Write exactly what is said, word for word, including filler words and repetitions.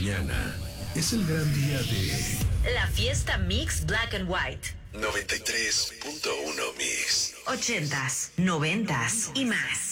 mañana es el gran día de... La fiesta Mix Black and White. noventa y tres punto uno Mix. Ochentas, noventas y más.